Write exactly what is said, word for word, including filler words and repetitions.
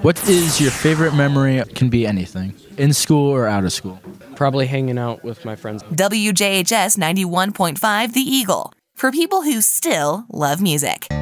What is your favorite memory? It can be anything, in school or out of school. Probably hanging out with my friends. W J H S ninety-one point five The Eagle, for people who still love music.